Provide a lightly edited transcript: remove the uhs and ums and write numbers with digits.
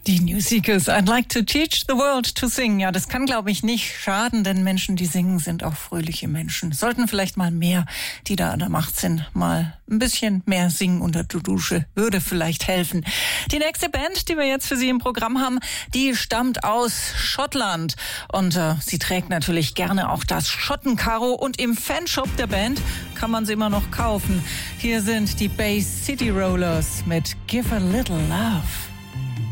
Die New Seekers, I'd like to teach the world to sing. Ja, das kann, glaube ich, nicht schaden, denn Menschen, die singen, sind auch fröhliche Menschen. Sollten vielleicht mal mehr, die da an der Macht sind, mal ein bisschen mehr singen unter der Dusche. Würde vielleicht helfen. Die nächste Band, die wir jetzt für Sie im Programm haben, die stammt aus Schottland. Und sie trägt natürlich gerne auch das Schottenkaro. Und im Fanshop der Band kann man sie immer noch kaufen. Hier sind die Bay City Rollers mit Give a Little Love.